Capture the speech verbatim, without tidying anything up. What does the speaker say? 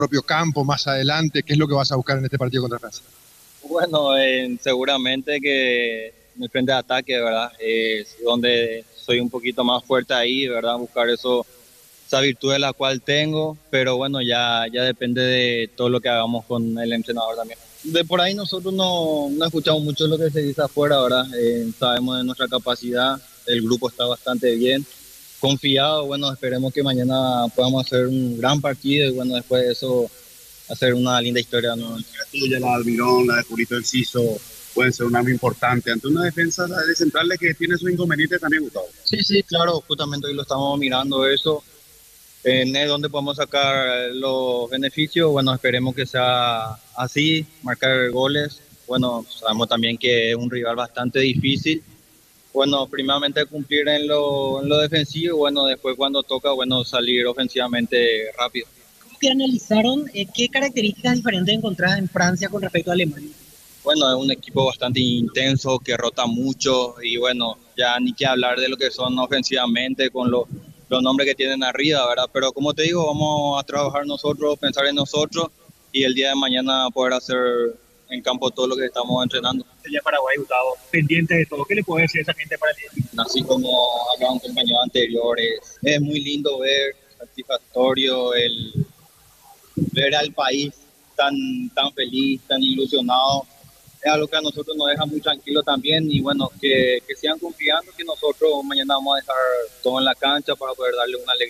propio campo más adelante? ¿Qué es lo que vas a buscar en este partido contra Francia? Bueno, eh, seguramente que mi frente de ataque, ¿verdad? Es donde soy un poquito más fuerte ahí, ¿verdad? Buscar eso, esa virtud de la cual tengo, pero bueno, ya, ya depende de todo lo que hagamos con el entrenador también. De por ahí nosotros no, no escuchamos mucho lo que se dice afuera, ¿verdad? Eh, sabemos de nuestra capacidad, el grupo está bastante bien, confiado, bueno, esperemos que mañana podamos hacer un gran partido y bueno, después de eso hacer una linda historia, ¿no? La tuya, la de Almirón, la de Julito Enciso, pueden ser un arma importante ante una defensa de centrales que tiene sus inconvenientes también, Gustavo. Sí, sí, claro, justamente hoy lo estamos mirando eso. En es donde podemos sacar los beneficios, bueno, esperemos que sea así, marcar goles. Bueno, sabemos también que es un rival bastante difícil. Bueno, primeramente cumplir en lo, en lo defensivo, bueno, después cuando toca, bueno, salir ofensivamente rápido. ¿Cómo que analizaron eh, qué características diferentes encontradas en Francia con respecto a Alemania? Bueno, es un equipo bastante intenso, que rota mucho y bueno, ya ni que hablar de lo que son ofensivamente con los, los nombres que tienen arriba, ¿verdad? Pero como te digo, vamos a trabajar nosotros, pensar en nosotros y el día de mañana poder hacer en campo todo lo que estamos entrenando. Ya Paraguay, Gustavo, pendiente de todo. ¿Qué le puede decir a esa gente para el día? Así como hablaban compañeros anteriores, es muy lindo ver, satisfactorio el ver al país tan, tan feliz, tan ilusionado. Es algo que a nosotros nos deja muy tranquilos también y bueno, que, que sigan confiando que nosotros mañana vamos a dejar todo en la cancha para poder darle una alegría.